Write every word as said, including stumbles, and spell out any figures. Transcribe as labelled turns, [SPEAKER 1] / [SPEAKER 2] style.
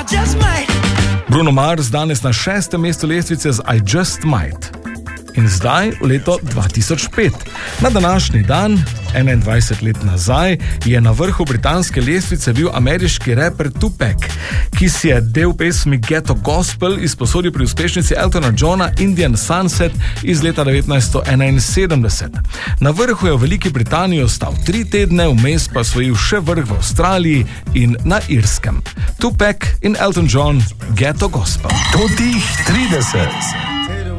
[SPEAKER 1] Bruno Mars danes na šestem mestu lestvice z I Just Might. In zdaj v leto dva tisoč pet. Na današnji dan, enaindvajset let nazaj, je na vrhu britanske lestvice bil ameriški raper Tupac, ki si je del pesmi Ghetto Gospel izposodil pri uspešnici Eltona Johna Indian Sunset iz leta devetnajststo enainsedemdeset. Na vrhu je v Veliki Britaniji ostal tri tedne, vmes pa osvojil še vrh v Avstraliji in na Irskem. Tupac in Elton John, Ghetto Gospel.
[SPEAKER 2] Totih trideset.